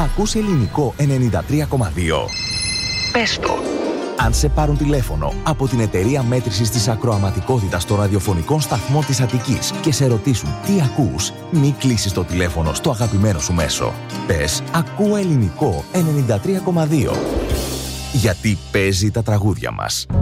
Ακούς ελληνικό 93,2. Πες το. Αν σε πάρουν τηλέφωνο από την εταιρεία μέτρησης της ακροαματικότητας των ραδιοφωνικών σταθμών της Αττικής και σε ρωτήσουν τι ακούς, μη κλείσεις το τηλέφωνο στο αγαπημένο σου μέσο. Πες «Ακούω ελληνικό 93,2». Γιατί παίζει τα τραγούδια μας.